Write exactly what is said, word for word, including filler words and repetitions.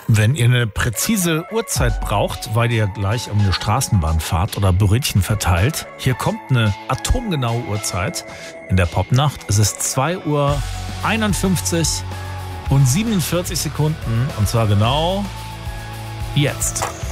Wenn ihr eine präzise Uhrzeit braucht, weil ihr gleich um eine Straßenbahn fahrt oder Brötchen verteilt, hier kommt eine atomgenaue Uhrzeit in der Popnacht. Es ist zwei Uhr einundfünfzig und siebenundvierzig Sekunden und zwar genau jetzt.